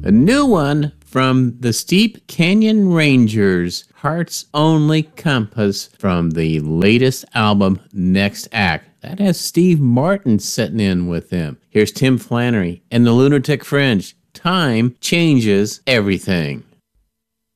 A new one from the Steep Canyon Rangers, Heart's Only Compass, from the latest album, Next Act. That has Steve Martin sitting in with them. Here's Tim Flannery and the Lunatic Fringe. Time changes everything.